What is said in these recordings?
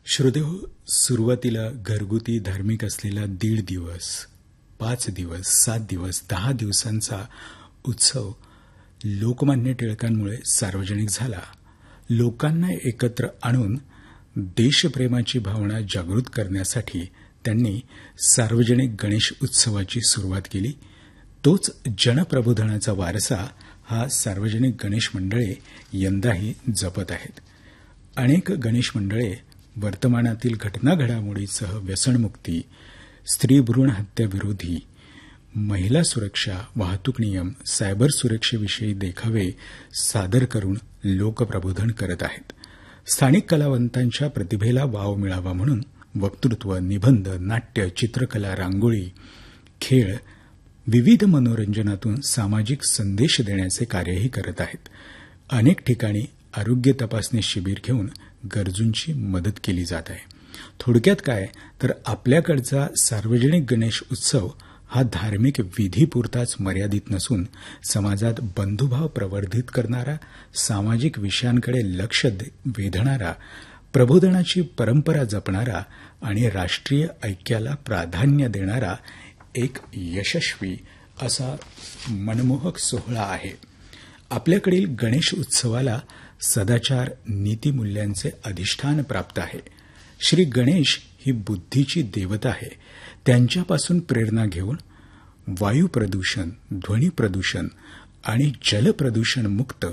श्रोतेहो, सुरुवातीला घरगुती धार्मिक असलेला 1.5 दिवस, 5 दिवस, 7 दिवस, 10 दिवसांचा उत्सव लोकमान्य टिळकांमुळे सार्वजनिक झाला. लोकांना एकत्र आणून देशप्रेमाची भावना जागृत करण्यासाठी त्यांनी सार्वजनिक गणेश उत्सवाची सुरुवात केली. तोच जनप्रबोधनाचा वारसा हा सार्वजनिक गणेश मंडळे यंदाही जपत आहेत. अनेक गणेश मंडळे वर्तमानातील घटनाघडामोडींसह व्यसनमुक्ती, स्त्री भ्रूण हत्या विरोधी, महिला सुरक्षा, वाहतूक नियम, सायबर सुरक्षेविषयी देखावे सादर करून लोकप्रबोधन करत आहेत. स्थानिक कलावंतांच्या प्रतिभेला वाव मिळावा म्हणून वक्तृत्व, निबंध, नाट्य, चित्रकला, रांगोळी, खेळ, विविध मनोरंजनातून सामाजिक संदेश देण्याचे कार्यही करत आहेत. अनेक ठिकाणी आरोग्य तपासणी शिबिर घेऊन गरजूंची मदत केली जात आहे. थोडक्यात काय तर आपल्याकडचा सार्वजनिक गणेश उत्सव हा धार्मिक विधीपुरताच मर्यादित नसून समाजात बंधुभाव प्रवर्धित करणारा, सामाजिक विषयांकडे लक्ष वेधणारा, प्रबोधनाची परंपरा जपणारा आणि राष्ट्रीय ऐक्याला प्राधान्य देणारा एक यशस्वी असा मनमोहक सोहळा आहे. आपल्याकडील गणेश उत्सवाला सदाचार, नीतिमूल्यांचे अधिष्ठान प्राप्त आहे. श्री गणेश ही बुद्धीची देवता आहे. त्यांच्यापासून प्रेरणा घेऊन वायू प्रदूषण, ध्वनी प्रदूषण आणि जलप्रदूषण मुक्त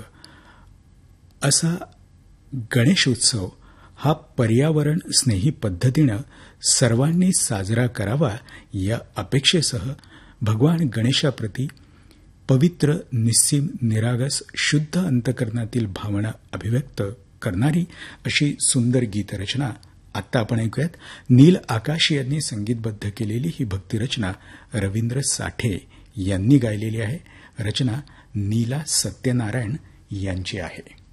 असा गणेश उत्सव हा पर्यावरण स्नेही पद्धतीनं सर्वांनी साजरा करावा या अपेक्षेसह भगवान गणेशाप्रती पवित्र, निस्सीम, निरागस, शुद्ध अंतकरणातील भावना अभिव्यक्त करणारी अशी सुंदर गीतरचना आत्ता आपण ऐकूयात. नील आकाश यांनी संगीतबद्ध केलेली ही भक्तिरचना रवींद्र साठे यांनी गायलेली आहे. रचना नीला सत्यनारायण यांची आहे.